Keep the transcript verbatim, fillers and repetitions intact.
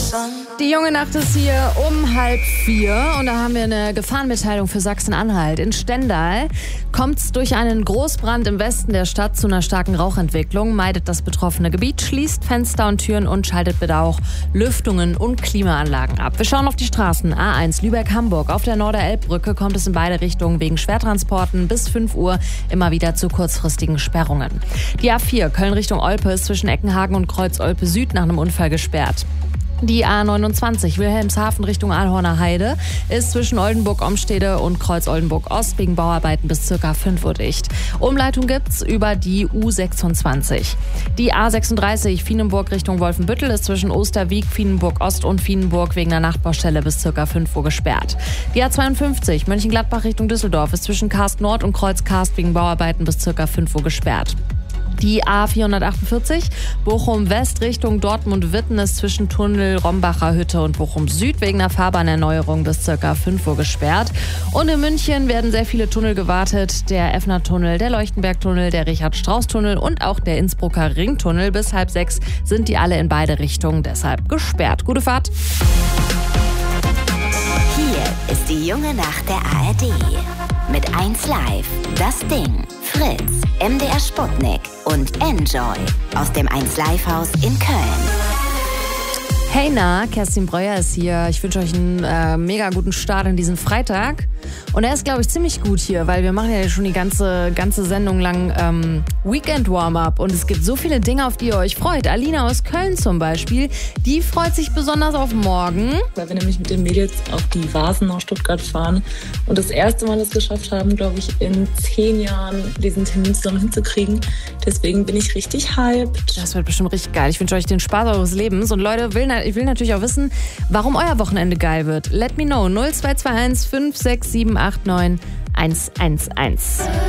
Die junge Nacht ist hier um halb vier und da haben wir eine Gefahrenmitteilung für Sachsen-Anhalt. In Stendal kommt es durch einen Großbrand im Westen der Stadt zu einer starken Rauchentwicklung. Meidet das betroffene Gebiet, schließt Fenster und Türen und schaltet bitte auch Lüftungen und Klimaanlagen ab. Wir schauen auf die Straßen. A eins Lübeck-Hamburg. Auf der Norderelbbrücke kommt es in beide Richtungen wegen Schwertransporten bis fünf Uhr immer wieder zu kurzfristigen Sperrungen. Die A vier Köln Richtung Olpe ist zwischen Eckenhagen und Kreuz Olpe Süd nach einem Unfall gesperrt. Die A neunundzwanzig Wilhelmshaven Richtung Aalhorner Heide ist zwischen Oldenburg-Omstede und Kreuz-Oldenburg-Ost wegen Bauarbeiten bis ca. fünf Uhr dicht. Umleitung gibt's über die U sechsundzwanzig. Die A sechsunddreißig Fienenburg Richtung Wolfenbüttel ist zwischen Osterwieck, Fienenburg-Ost und Fienenburg wegen einer Nachtbaustelle bis ca. fünf Uhr gesperrt. Die A zweiundfünfzig Mönchengladbach Richtung Düsseldorf ist zwischen Karst Nord und Kreuz Karst wegen Bauarbeiten bis ca. fünf Uhr gesperrt. Die A vierhundertachtundvierzig Bochum West Richtung Dortmund-Witten ist zwischen Tunnel Rombacher Hütte und Bochum Süd wegen einer Fahrbahnerneuerung bis ca. fünf Uhr gesperrt. Und in München werden sehr viele Tunnel gewartet. Der Effner-Tunnel, der Leuchtenberg-Tunnel, der Richard-Strauss-Tunnel und auch der Innsbrucker Ringtunnel. Bis halb sechs sind die alle in beide Richtungen deshalb gesperrt. Gute Fahrt. Hier ist die junge Nacht der A R D. Mit eins Live, Das Ding, Fritz, M D R Sputnik und Enjoy aus dem eins Live Haus in Köln. Hey na, Kerstin Breuer ist hier. Ich wünsche euch einen äh, mega guten Start in diesen Freitag. Und er ist, glaube ich, ziemlich gut hier, weil wir machen ja schon die ganze, ganze Sendung lang ähm, Weekend-Warm-Up. Und es gibt so viele Dinge, auf die ihr euch freut. Alina aus Köln zum Beispiel, die freut sich besonders auf morgen. Weil wir nämlich mit den Mädels auf die Vasen nach Stuttgart fahren und das erste Mal das geschafft haben, glaube ich, in zehn Jahren diesen Termin zusammen hinzukriegen. Deswegen bin ich richtig hyped. Das wird bestimmt richtig geil. Ich wünsche euch den Spaß eures Lebens. Und Leute, will, ich will natürlich auch wissen, warum euer Wochenende geil wird. Let me know. null zwei zwei eins fünf sechs sieben acht neun eins eins eins.